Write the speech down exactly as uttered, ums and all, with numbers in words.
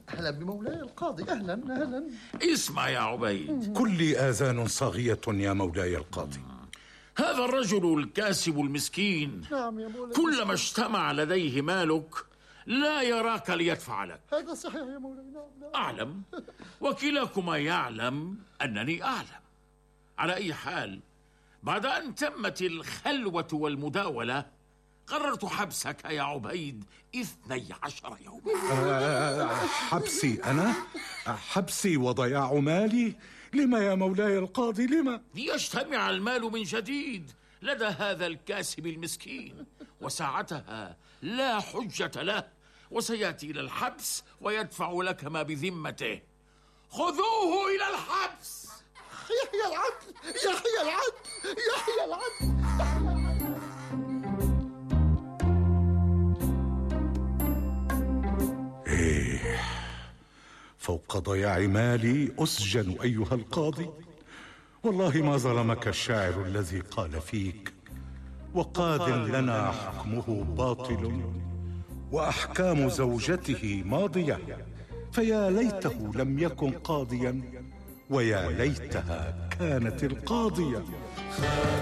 أهلا بمولاي القاضي، أهلا أهلا. اسمع يا عبيد، كل آذان صاغية يا مولاي القاضي. هذا الرجل الكاسب المسكين نعم يا مولاي، كلما اجتمع لديه مالك لا يراك ليدفع لك. هذا صحيح يا مولاي. نعم نعم. أعلم، وكلاكما يعلم أنني أعلم. على أي حال، بعد أن تمت الخلوة والمداولة قررت حبسك يا عبيد اثني عشر يوما. أه حبسي أنا؟ حبسي وضياع مالي؟ لما يا مولاي القاضي لما؟ ليجتمع المال من جديد لدى هذا الكاسب المسكين، وساعتها لا حجة له، وسيأتي إلى الحبس ويدفع لك ما بذمته. خذوه إلى الحبس. يحيى العدل، يحيى العدل، يحيى العدل. إيه، فوق ضياع مالي أسجن أيها القاضي. والله ما ظلمك الشاعر الذي قال فيك: وقاد لنا حكمه باطل وأحكام زوجته ماضية، فيا ليته لم يكن قاضيا ويا ليتها كانت القاضية.